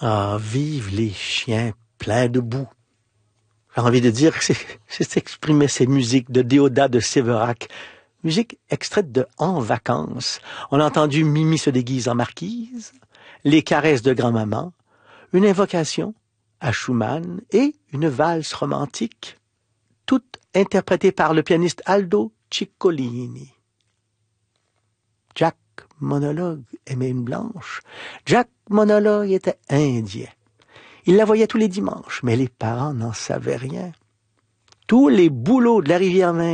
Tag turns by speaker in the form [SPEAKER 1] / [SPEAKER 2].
[SPEAKER 1] Ah, vive les chiens pleins de boue. J'ai envie de dire que c'est exprimer ces musiques de Déodat de Séverac. Musique extraite de En vacances. On a entendu Mimi se déguise en marquise, les caresses de grand-maman, une invocation à Schumann et une valse romantique, toutes interprétées par le pianiste Aldo Ciccolini. Jack Monologue aimait une blanche. Jack Monologue était indien. Il la voyait tous les dimanches, mais les parents n'en savaient rien. Tous les boulots de la rivière